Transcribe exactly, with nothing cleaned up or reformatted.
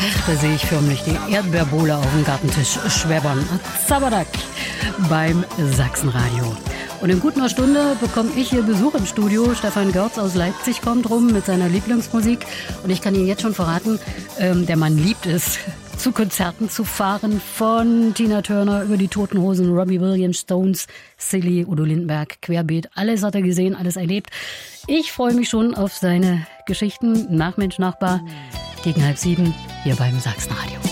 Da sehe ich förmlich die Erdbeerbohle auf dem Gartentisch schwäbbern. Zaberdack beim Sachsenradio. Und in gut einer Stunde bekomme ich hier Besuch im Studio. Stefan Görz aus Leipzig kommt rum mit seiner Lieblingsmusik. Und ich kann Ihnen jetzt schon verraten, ähm, der Mann liebt es, zu Konzerten zu fahren. Von Tina Turner über die Toten Hosen, Robbie Williams, Stones, Silly, Udo Lindenberg, Querbeet. Alles hat er gesehen, alles erlebt. Ich freue mich schon auf seine Geschichten nach Mensch Nachbar gegen halb sieben hier beim Sachsenradio.